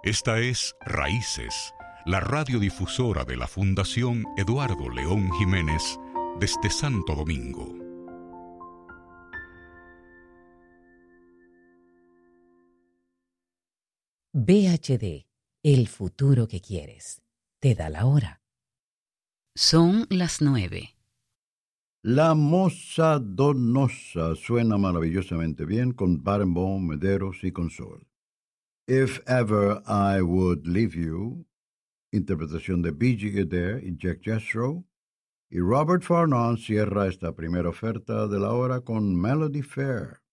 Esta es Raíces, la radiodifusora de la Fundación Eduardo León Jiménez desde Santo Domingo. VHD, el futuro que quieres. Te da la hora. Son las 9. La Mossa Donosa suena maravillosamente bien con Barenboim, Medeiros y Consol. If Ever I Would Leave You, interpretación de B.G. Adair y Jack Jethro, y Robert Farnon cierra esta primera oferta de la hora con Melody Fair.